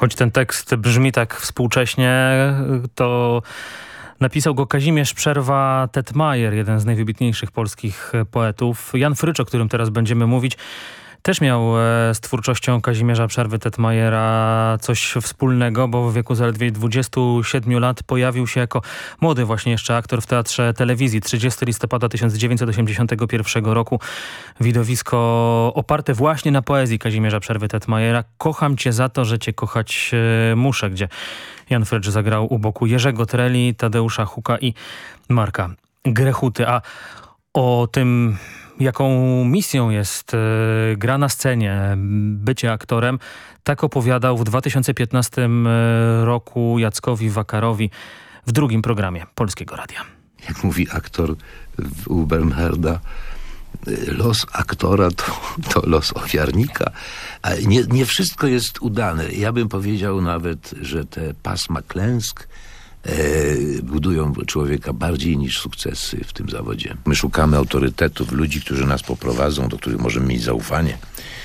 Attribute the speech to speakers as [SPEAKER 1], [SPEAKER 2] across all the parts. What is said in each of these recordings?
[SPEAKER 1] Choć ten tekst brzmi tak współcześnie, to napisał go Kazimierz Przerwa-Tetmajer, jeden z najwybitniejszych polskich poetów. Jan Frycz, o którym teraz będziemy mówić, też miał z twórczością Kazimierza Przerwy-Tetmajera coś wspólnego, bo w wieku zaledwie 27 lat pojawił się jako młody właśnie jeszcze aktor w Teatrze Telewizji. 30 listopada 1981 roku. Widowisko oparte właśnie na poezji Kazimierza Przerwy-Tetmajera. Kocham cię za to, że cię kochać muszę, gdzie Jan Frycz zagrał u boku Jerzego Treli, Tadeusza Huka i Marka Grechuty. A o tym, jaką misją jest gra na scenie, bycie aktorem, tak opowiadał w 2015 roku Jackowi Wakarowi w drugim programie Polskiego Radia.
[SPEAKER 2] Jak mówi aktor u Bernharda, los aktora to los ofiarnika. A nie wszystko jest udane. Ja bym powiedział nawet, że te pasma klęsk budują człowieka bardziej niż sukcesy w tym zawodzie. My szukamy autorytetów, ludzi, którzy nas poprowadzą, do których możemy mieć zaufanie.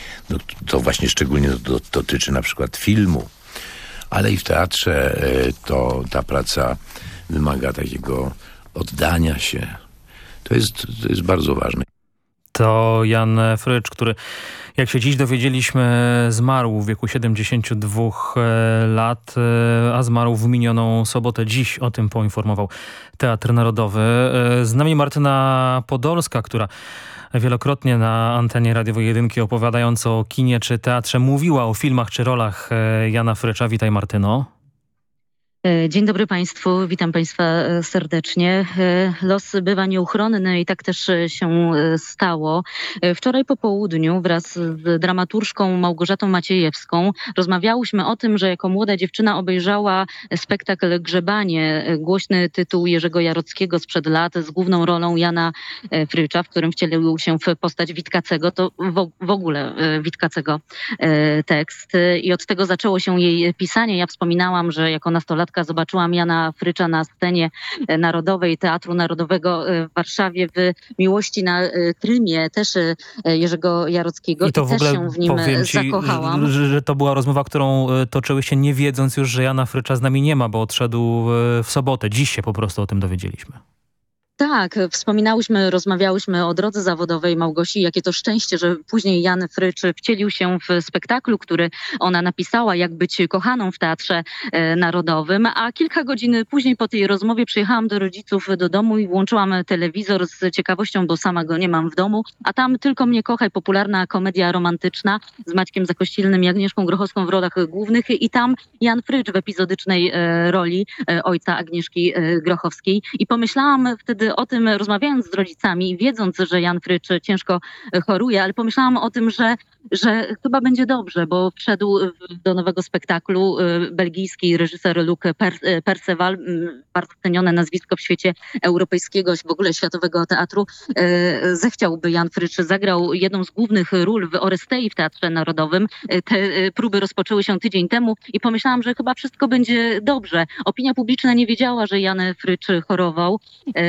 [SPEAKER 2] To właśnie szczególnie dotyczy na przykład filmu, ale i w teatrze to ta praca wymaga takiego oddania się. To jest bardzo ważne.
[SPEAKER 1] To Jan Frycz, który, jak się dziś dowiedzieliśmy, zmarł w wieku 72 lat, a zmarł w minioną sobotę. Dziś o tym poinformował Teatr Narodowy. Z nami Martyna Podolska, która wielokrotnie na antenie radiowej Jedynki, opowiadając o kinie czy teatrze, mówiła o filmach czy rolach Jana Frycza. Witaj, Martyno.
[SPEAKER 3] Dzień dobry Państwu, witam Państwa serdecznie. Los bywa nieuchronny i tak też się stało. Wczoraj po południu wraz z dramaturżką Małgorzatą Maciejewską rozmawiałyśmy o tym, że jako młoda dziewczyna obejrzała spektakl Grzebanie, głośny tytuł Jerzego Jarockiego sprzed lat z główną rolą Jana Frycza, w którym wcielił się w postać Witkacego. To w ogóle Witkacego tekst i od tego zaczęło się jej pisanie. Ja wspominałam, że jako nastolatka zobaczyłam Jana Frycza na scenie Narodowej, Teatru Narodowego w Warszawie w Miłości na Krymie, też Jerzego Jarockiego.
[SPEAKER 1] I to w ogóle
[SPEAKER 3] też się w nim
[SPEAKER 1] powiem ci,
[SPEAKER 3] zakochałam.
[SPEAKER 1] że to była rozmowa, którą toczyłyście nie wiedząc już, że Jana Frycza z nami nie ma, bo odszedł w sobotę. Dziś się po prostu o tym dowiedzieliśmy.
[SPEAKER 3] Tak, rozmawiałyśmy o drodze zawodowej Małgosi, jakie to szczęście, że później Jan Frycz wcielił się w spektaklu, który ona napisała, Jak być kochaną w Teatrze Narodowym, a kilka godzin później po tej rozmowie przyjechałam do rodziców do domu i włączyłam telewizor z ciekawością, bo sama go nie mam w domu, a tam Tylko mnie kochaj, popularna komedia romantyczna z Maćkiem Zakościelnym i Agnieszką Grochowską w rolach głównych i tam Jan Frycz w epizodycznej roli ojca Agnieszki Grochowskiej i pomyślałam wtedy o tym, rozmawiając z rodzicami, wiedząc, że Jan Frycz ciężko choruje, ale pomyślałam o tym, że chyba będzie dobrze, bo wszedł do nowego spektaklu belgijski reżyser Luc Perceval, bardzo cenione nazwisko w świecie europejskiego, w ogóle światowego teatru. Zechciałby Jan Frycz, zagrał jedną z głównych ról w Orestei w Teatrze Narodowym. Te próby rozpoczęły się tydzień temu i pomyślałam, że chyba wszystko będzie dobrze. Opinia publiczna nie wiedziała, że Jan Frycz chorował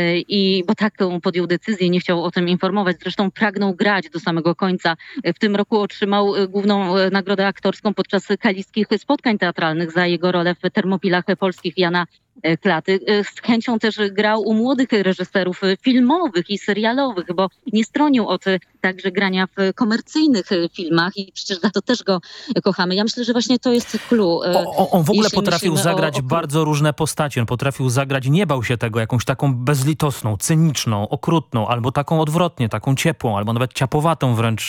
[SPEAKER 3] bo taką podjął decyzję, nie chciał o tym informować. Zresztą pragnął grać do samego końca. W tym roku otrzymał główną nagrodę aktorską podczas kaliskich spotkań teatralnych za jego rolę w Termopilach Polskich Jana Klaty. Z chęcią też grał u młodych reżyserów filmowych i serialowych, bo nie stronił od także grania w komercyjnych filmach i przecież za to też go kochamy. Ja myślę, że właśnie to jest clue.
[SPEAKER 1] On w ogóle potrafił zagrać bardzo różne postaci. On potrafił zagrać, nie bał się tego, jakąś taką bezlitosną, cyniczną, okrutną, albo taką odwrotnie, taką ciepłą, albo nawet ciapowatą wręcz